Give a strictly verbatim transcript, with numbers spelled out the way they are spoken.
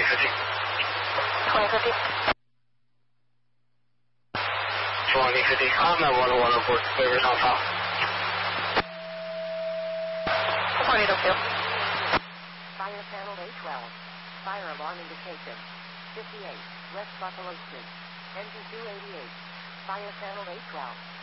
fifty. twenty fifty. twenty fifty. I'm at one oh one report. Waivers on file. Tornado two. Fire panel A twelve. Fire alarm indication. fifty-eight. West Buffalo Street. Engine two eighty-eight. Fire panel A twelve.